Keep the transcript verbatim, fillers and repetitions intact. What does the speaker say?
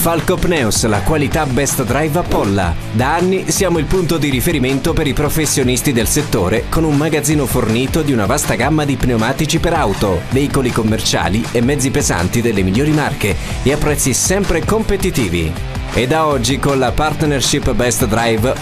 Falco Pneus, la qualità Best Drive a Polla. Da anni siamo il punto di riferimento per i professionisti del settore, con un magazzino fornito di una vasta gamma di pneumatici per auto, veicoli commerciali e mezzi pesanti delle migliori marche e a prezzi sempre competitivi. E da oggi con la partnership Best Drive